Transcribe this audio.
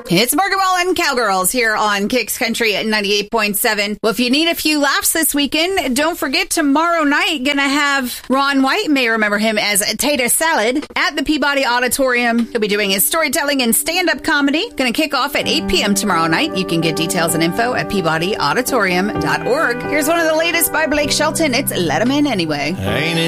It's Morgan Wallen and Cowgirls here on Kicks Country at 98.7. Well, if you need a few laughs this weekend, don't forget tomorrow night, gonna have Ron White, you may remember him as Tater Salad, at the Peabody Auditorium. He'll be doing his storytelling and stand-up comedy. Gonna kick off at 8 p.m. tomorrow night. You can get details and info at peabodyauditorium.org. Here's one of the latest by Blake Shelton. It's Let 'Em In Anyway. Ain't